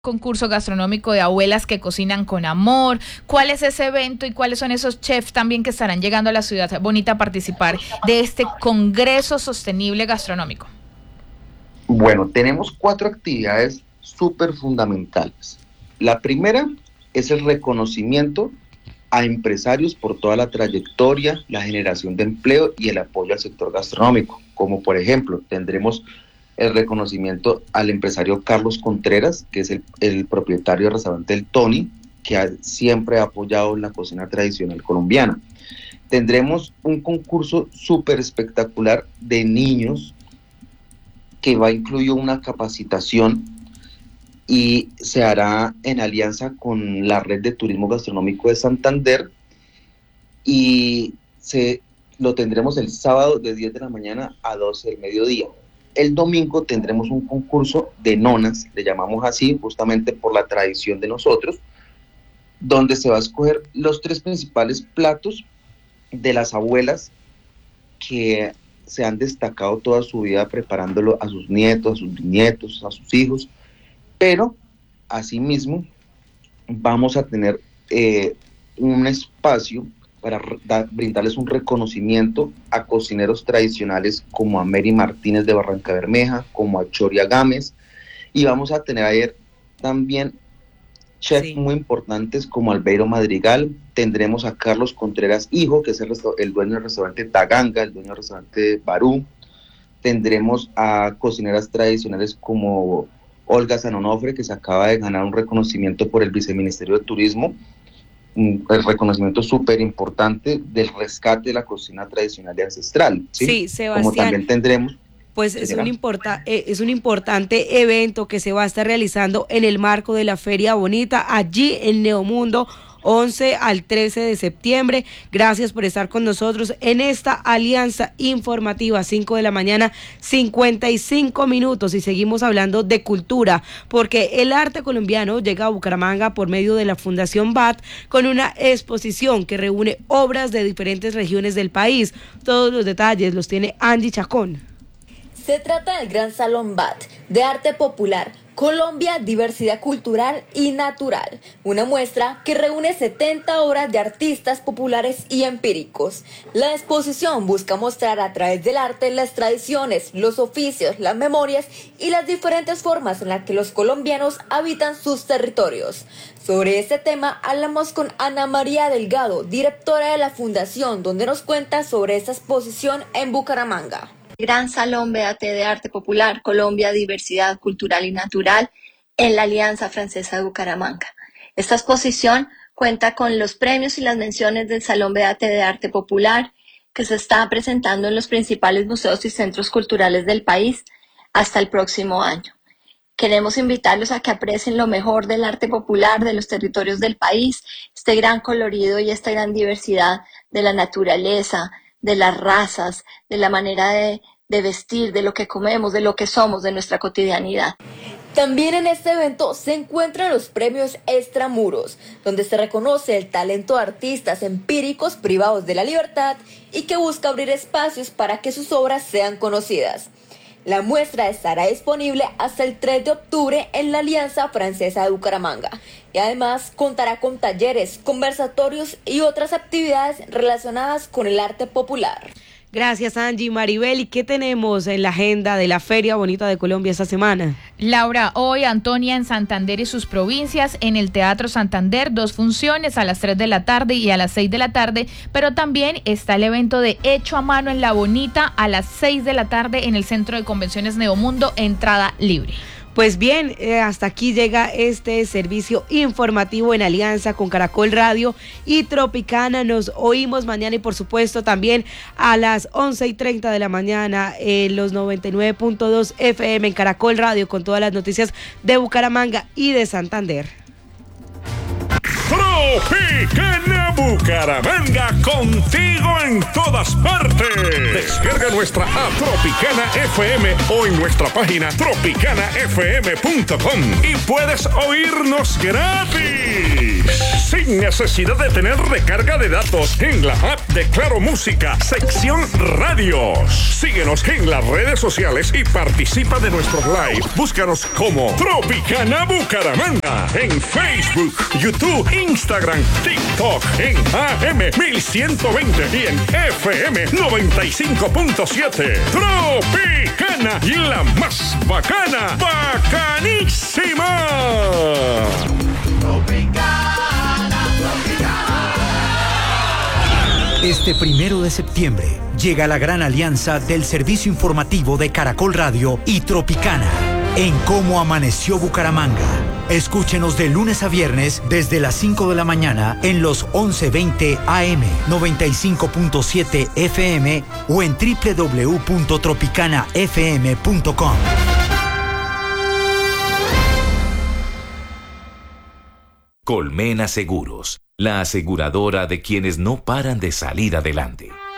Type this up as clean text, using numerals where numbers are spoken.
concurso gastronómico de abuelas que cocinan con amor. ¿Cuál es ese evento y cuáles son esos chefs también que estarán llegando a la ciudad bonita a participar de este Congreso Sostenible Gastronómico? Bueno, tenemos 4 actividades súper fundamentales. La primera es el reconocimiento a empresarios por toda la trayectoria, la generación de empleo y el apoyo al sector gastronómico. Como por ejemplo, tendremos el reconocimiento al empresario Carlos Contreras, que es el propietario del restaurante El Tony, que siempre ha apoyado la cocina tradicional colombiana. Tendremos un concurso súper espectacular de niños que va a incluir una capacitación y se hará en alianza con la Red de Turismo Gastronómico de Santander y lo tendremos el sábado de 10 de la mañana a 12 del mediodía. El domingo tendremos un concurso de nonas, le llamamos así justamente por la tradición de nosotros, donde se va a escoger los 3 principales platos de las abuelas que se han destacado toda su vida preparándolo a sus nietos, a sus bisnietos, a sus hijos, pero asimismo vamos a tener un espacio para brindarles un reconocimiento a cocineros tradicionales como a Mary Martínez de Barranca Bermeja, como a Choria Gámez, y vamos a tener ayer también chefs muy importantes como Albeiro Madrigal. Tendremos a Carlos Contreras Hijo, que es el dueño del restaurante Taganga, el dueño del restaurante Barú. Tendremos a cocineras tradicionales como Olga San Onofre, que se acaba de ganar un reconocimiento por el Viceministerio de Turismo, el reconocimiento súper importante del rescate de la cocina tradicional y ancestral. Sí, Sebastián. Como también tendremos... Pues es un importante evento que se va a estar realizando en el marco de la Feria Bonita, allí en Neomundo, 11 al 13 de septiembre. Gracias por estar con nosotros en esta alianza informativa, 5 de la mañana, 55 minutos, y seguimos hablando de cultura, porque el arte colombiano llega a Bucaramanga por medio de la Fundación BAT con una exposición que reúne obras de diferentes regiones del país. Todos los detalles los tiene Angie Chacón. Se trata del Gran Salón BAT de Arte Popular, Colombia, Diversidad Cultural y Natural, una muestra que reúne 70 obras de artistas populares y empíricos. La exposición busca mostrar a través del arte las tradiciones, los oficios, las memorias y las diferentes formas en las que los colombianos habitan sus territorios. Sobre este tema hablamos con Ana María Delgado, directora de la Fundación, donde nos cuenta sobre esta exposición en Bucaramanga. Gran Salón BAT de Arte Popular, Colombia, Diversidad Cultural y Natural, en la Alianza Francesa de Bucaramanga. Esta exposición cuenta con los premios y las menciones del Salón BAT de Arte Popular, que se está presentando en los principales museos y centros culturales del país hasta el próximo año. Queremos invitarlos a que aprecien lo mejor del arte popular de los territorios del país, este gran colorido y esta gran diversidad de la naturaleza, de las razas, de la manera de vestir, de lo que comemos, de lo que somos, de nuestra cotidianidad. También en este evento se encuentran los premios Extramuros, donde se reconoce el talento de artistas empíricos privados de la libertad y que busca abrir espacios para que sus obras sean conocidas. La muestra estará disponible hasta el 3 de octubre en la Alianza Francesa de Bucaramanga y además contará con talleres, conversatorios y otras actividades relacionadas con el arte popular. Gracias, Angie. Maribel, ¿y qué tenemos en la agenda de la Feria Bonita de Colombia esta semana? Laura, hoy Antonia en Santander y sus provincias, en el Teatro Santander, 2 funciones a las 3 de la tarde y a las 6 de la tarde, pero también está el evento de Hecho a Mano en La Bonita a las 6 de la tarde en el Centro de Convenciones Neomundo, entrada libre. Pues bien, hasta aquí llega este servicio informativo en alianza con Caracol Radio y Tropicana. Nos oímos mañana y por supuesto también a las 11:30 de la mañana en los 99.2 FM en Caracol Radio con todas las noticias de Bucaramanga y de Santander. Tropicana Bucaramanga, contigo en todas partes. Descarga nuestra app Tropicana FM o en nuestra página tropicanafm.com y puedes oírnos gratis. sin necesidad de tener recarga de datos en la app de Claro Música, sección Radios. Síguenos en las redes sociales y participa de nuestros live. Búscanos como Tropicana Bucaramanga en Facebook, YouTube, Instagram, TikTok, en AM 1120 y en FM 95.7. Tropicana, la más bacana, bacanísima. Este 1 de septiembre llega la gran alianza del servicio informativo de Caracol Radio y Tropicana en Cómo Amaneció Bucaramanga. Escúchenos de lunes a viernes desde las 5 de la mañana en los 11:20 AM, 95.7 FM o en www.tropicanafm.com. Colmena Seguros, la aseguradora de quienes no paran de salir adelante.